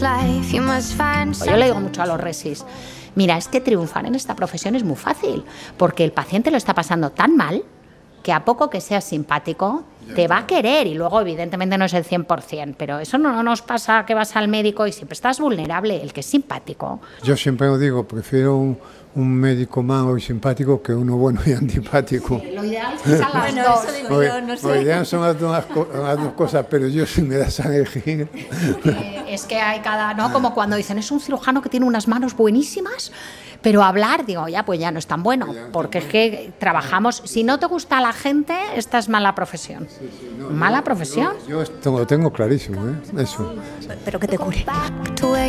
Yo le digo mucho a los resis, mira, es que triunfar en esta profesión es muy fácil, porque el paciente lo está pasando tan mal que a poco que seas simpático te va a querer, y luego evidentemente no es el 100%, pero eso no nos pasa que vas al médico y siempre estás vulnerable, el que es simpático. Yo siempre lo digo, prefiero un médico malo y simpático que uno bueno y antipático. Sí, lo ideal es que sean las dos. Eso digo yo, no sé. Lo ideal son las dos cosas, pero yo si me das a elegir... Es que hay cada, ¿no? Como cuando dicen, es un cirujano que tiene unas manos buenísimas, pero hablar, digo, pues ya no es tan bueno, porque es que trabajamos, si no te gusta la gente, esta es mala profesión. ¿Mala profesión? Yo esto lo tengo clarísimo, eso. Pero que te cure.